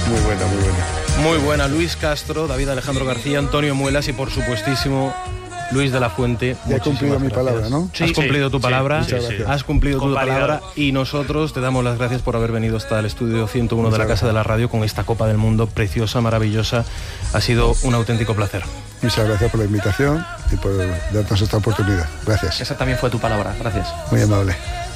Muy buena, muy buena. Muy buena, Luis Castro, David Alejandro García, Antonio Muelas y por supuestísimo Luis de la Fuente. Ya he cumplido mi palabra, ¿no? Has cumplido tu palabra, has cumplido tu Convalidado. palabra y nosotros te damos las gracias por haber venido hasta el estudio 101 de la Casa de la Radio con esta Copa del Mundo preciosa, maravillosa. Ha sido un auténtico placer. Muchas gracias por la invitación y por darnos esta oportunidad. Gracias. Esa también fue tu palabra, gracias. Muy amable.